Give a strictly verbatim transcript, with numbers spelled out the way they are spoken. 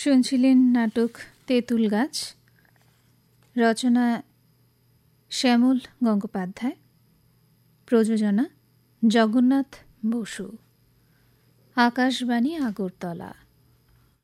শুনছিলেন নাটক তেঁতুল গাছ, রচনা শ্যামল গঙ্গোপাধ্যায়, প্রযোজনা জগন্নাথ বসু, আকাশবাণী আগরতলা।